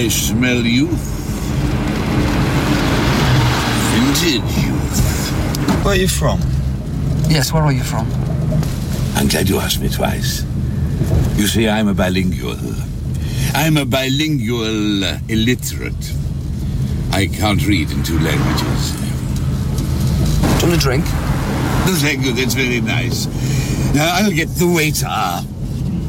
I smell youth. Vintage youth. Where are you from? Yes, where are you from? I'm glad you asked me twice. You see, I'm a bilingual. I'm a bilingual illiterate. I can't read in 2 languages. Do you want a drink? Thank you, that's very nice. Now, I'll get the waiter.